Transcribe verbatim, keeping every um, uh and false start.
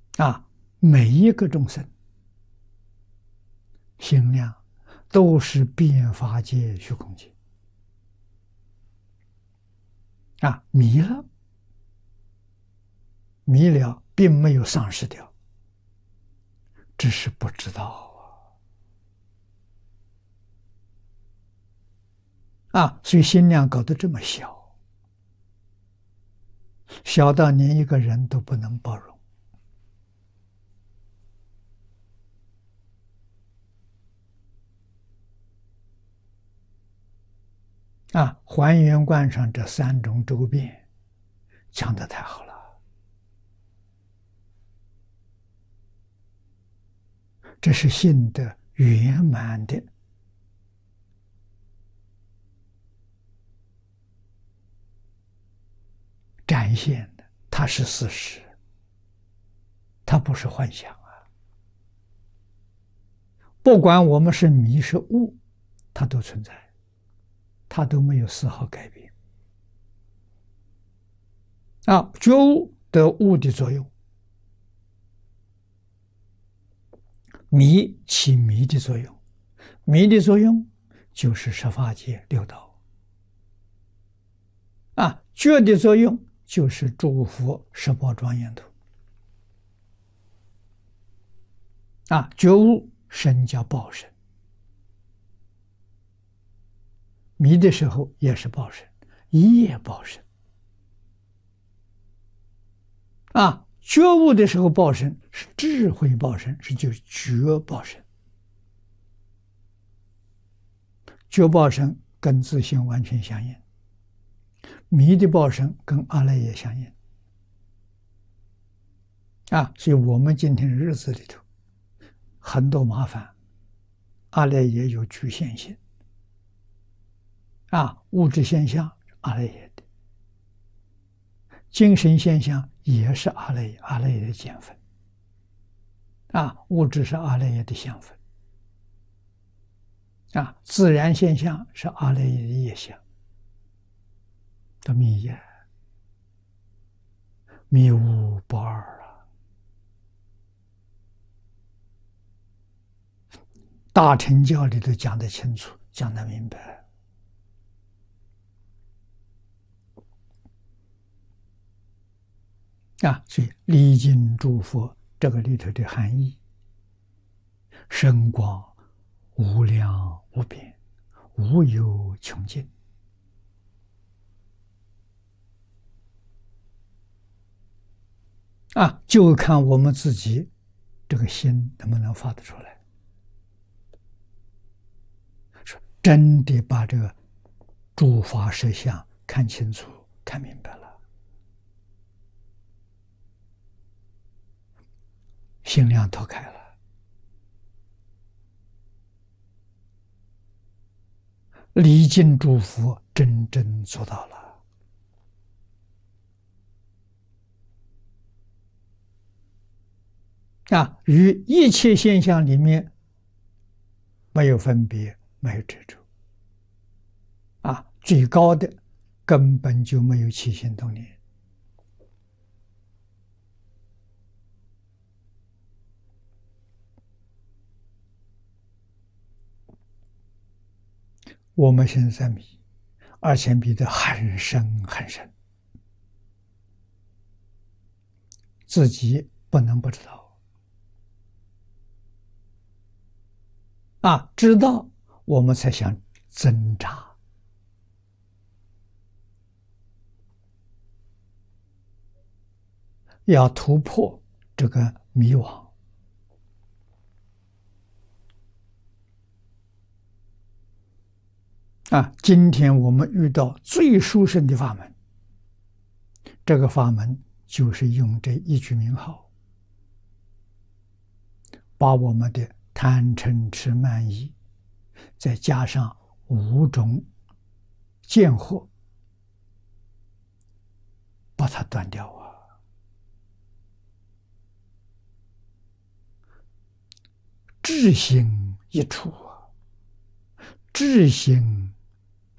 啊，每一个众生心量都是变法界虚空界啊，迷了，迷了，并没有丧失掉，只是不知道啊，啊，所以心量搞得这么小，小到连一个人都不能包容。啊，还原观上这三种周遍讲得太好了。这是性德圆满的展现的，它是事实，它不是幻想啊。不管我们是迷是悟，它都存在，它都没有丝毫改变。啊，觉悟得悟的作用，迷起迷的作用，迷的作用就是十法界六道。啊，觉的作用就是诸佛十宝庄严土。啊，觉悟身叫报身，迷的时候也是报身，一夜报身。啊，觉悟的时候报身是智慧报身，是就是觉报身。觉报身跟自性完全相应，迷的报身跟阿赖耶相应。啊，所以我们今天日子里头很多麻烦，阿赖耶有局限性。啊，物质现象阿赖耶的，精神现象也是阿赖耶，阿赖耶的见分。啊，物质是阿赖耶的相分。啊，自然现象是阿赖耶的业相。的密也，密无不二了。大乘教里头讲得清楚，讲得明白。啊，所以历经诸佛这个里头的含义，深广无量无边，无有穷尽。啊，就看我们自己这个心能不能发得出来，说真的把这个诸法实相看清楚、看明白了。心量脱开了，离境诸佛真正做到了。啊，与一切现象里面没有分别，没有执着。啊，最高的根本就没有起心动念。我们现在迷，而且迷得很深很深，自己不能不知道。啊，知道我们才想挣扎。要突破这个迷惘。啊，今天我们遇到最殊胜的法门，这个法门就是用这一句名号，把我们的贪嗔痴慢疑，再加上五种见惑，把它断掉啊！智心一处啊，智心